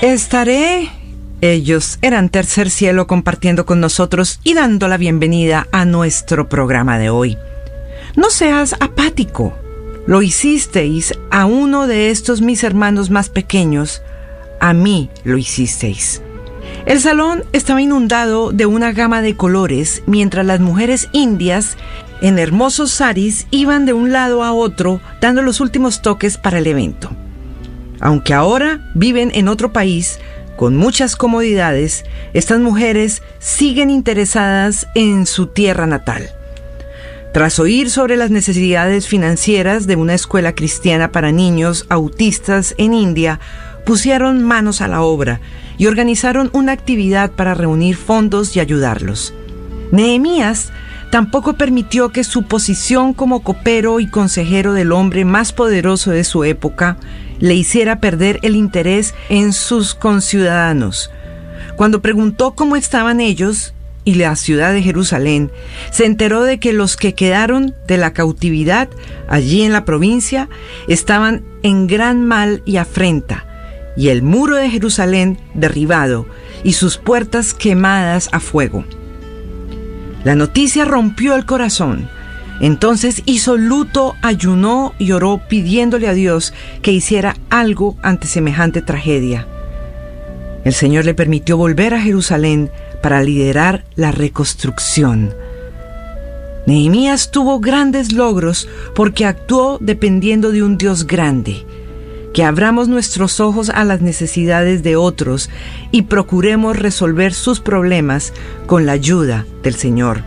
Estaré. Ellos eran Tercer Cielo compartiendo con nosotros y dando la bienvenida a nuestro programa de hoy. No seas apático. Lo hicisteis a uno de estos mis hermanos más pequeños. A mí lo hicisteis. El salón estaba inundado de una gama de colores, mientras las mujeres indias, en hermosos saris, iban de un lado a otro, dando los últimos toques para el evento. Aunque ahora viven en otro país, con muchas comodidades, estas mujeres siguen interesadas en su tierra natal. Tras oír sobre las necesidades financieras de una escuela cristiana para niños autistas en India, pusieron manos a la obra y organizaron una actividad para reunir fondos y ayudarlos. Nehemías tampoco permitió que su posición como copero y consejero del hombre más poderoso de su época le hiciera perder el interés en sus conciudadanos. Cuando preguntó cómo estaban ellos y la ciudad de Jerusalén, se enteró de que los que quedaron de la cautividad allí en la provincia estaban en gran mal y afrenta, y el muro de Jerusalén derribado y sus puertas quemadas a fuego. La noticia rompió el corazón. Entonces hizo luto, ayunó y oró pidiéndole a Dios que hiciera algo ante semejante tragedia. El Señor le permitió volver a Jerusalén para liderar la reconstrucción. Nehemías tuvo grandes logros porque actuó dependiendo de un Dios grande. Que abramos nuestros ojos a las necesidades de otros y procuremos resolver sus problemas con la ayuda del Señor.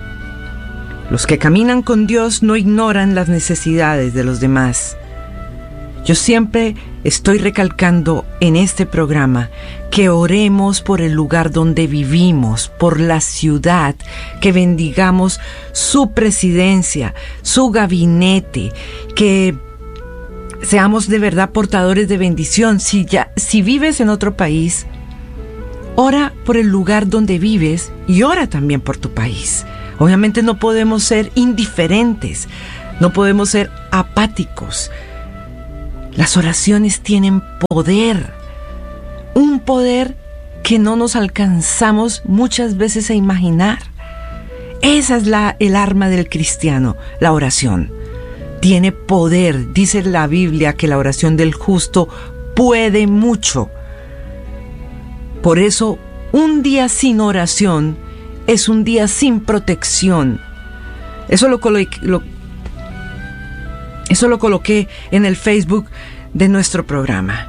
Los que caminan con Dios no ignoran las necesidades de los demás. Yo siempre estoy recalcando en este programa que oremos por el lugar donde vivimos, por la ciudad, que bendigamos su presidencia, su gabinete, que seamos de verdad portadores de bendición. Si vives en otro país, ora por el lugar donde vives y ora también por tu país. Obviamente no podemos ser indiferentes, no podemos ser apáticos. Las oraciones tienen poder, un poder que no nos alcanzamos muchas veces a imaginar. Esa es el arma del cristiano, la oración. Tiene poder. Dice la Biblia que la oración del justo puede mucho. Por eso, un día sin oración es un día sin protección. Eso lo coloqué en el Facebook de nuestro programa.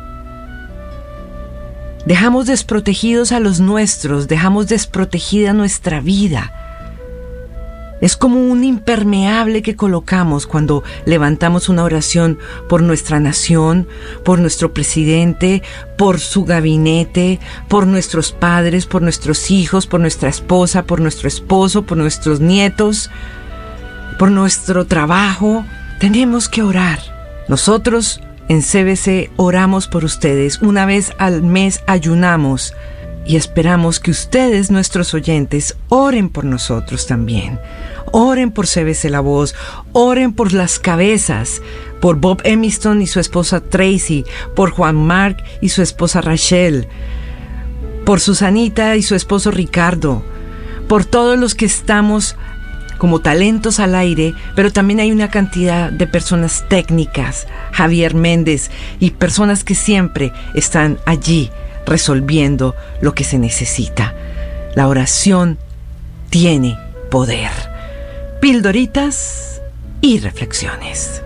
Dejamos desprotegidos a los nuestros, dejamos desprotegida nuestra vida. Es como un impermeable que colocamos cuando levantamos una oración por nuestra nación, por nuestro presidente, por su gabinete, por nuestros padres, por nuestros hijos, por nuestra esposa, por nuestro esposo, por nuestros nietos, por nuestro trabajo. Tenemos que orar. Nosotros en CBC oramos por ustedes. Una vez al mes ayunamos y esperamos que ustedes, nuestros oyentes, oren por nosotros también. Oren por CBC La Voz, oren por las cabezas, por Bob Emiston y su esposa Tracy, por Juan Marc y su esposa Rachel, por Susanita y su esposo Ricardo, por todos los que estamos como talentos al aire, pero también hay una cantidad de personas técnicas, Javier Méndez, y personas que siempre están allí resolviendo lo que se necesita. La oración tiene poder. Pildoritas y reflexiones.